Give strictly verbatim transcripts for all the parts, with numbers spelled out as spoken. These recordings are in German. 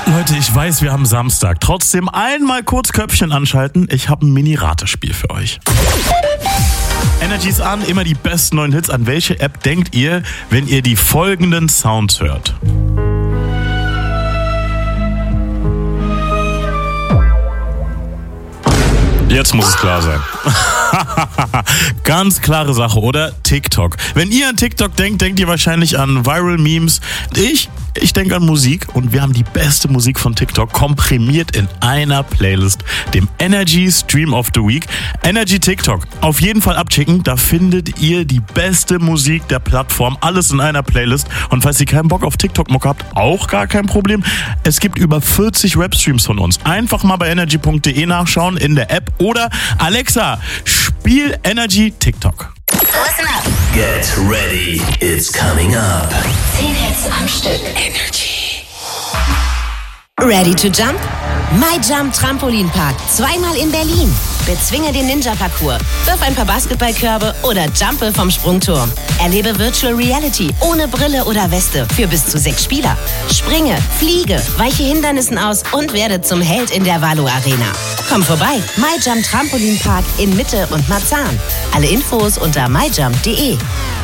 Leute, ich weiß, wir haben Samstag. Trotzdem einmal kurz Köpfchen anschalten. Ich habe ein Mini-Ratespiel für euch. Energy ist an, immer die besten neuen Hits. An welche App denkt ihr, wenn ihr die folgenden Sounds hört? Jetzt muss es klar sein. Ganz klare Sache, oder? TikTok. Wenn ihr an TikTok denkt, denkt ihr wahrscheinlich an Viral Memes. Ich, ich denke an Musik und wir haben die beste Musik von TikTok komprimiert in einer Playlist, dem Energy Stream of the Week. Energy TikTok. Auf jeden Fall abchecken, da findet ihr die beste Musik der Plattform. Alles in einer Playlist. Und falls ihr keinen Bock auf TikTok-Mucke habt, auch gar kein Problem. Es gibt über vierzig Rap-Streams von uns. Einfach mal bei energy punkt de nachschauen in der App oder Alexa, spiel Energy TikTok. Listen up. Get ready, it's coming up. zehn Hits am Stück. Energy. Ready to jump? MyJump Trampolinpark. Zweimal in Berlin. Bezwinge den Ninja-Parcours. Wirf ein paar Basketballkörbe oder jumpe vom Sprungturm. Erlebe Virtual Reality ohne Brille oder Weste für bis zu sechs Spieler. Springe, fliege, weiche Hindernissen aus und werde zum Held in der Valo Arena. Komm vorbei. MyJump Trampolinpark in Mitte und Marzahn. Alle Infos unter my jump punkt de.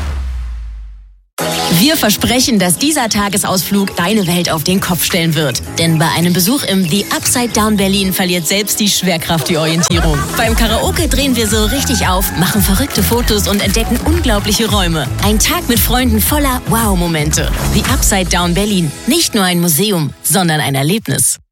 Wir versprechen, dass dieser Tagesausflug deine Welt auf den Kopf stellen wird. Denn bei einem Besuch im The Upside Down Berlin verliert selbst die Schwerkraft die Orientierung. Beim Karaoke drehen wir so richtig auf, machen verrückte Fotos und entdecken unglaubliche Räume. Ein Tag mit Freunden voller Wow-Momente. The Upside Down Berlin. Nicht nur ein Museum, sondern ein Erlebnis.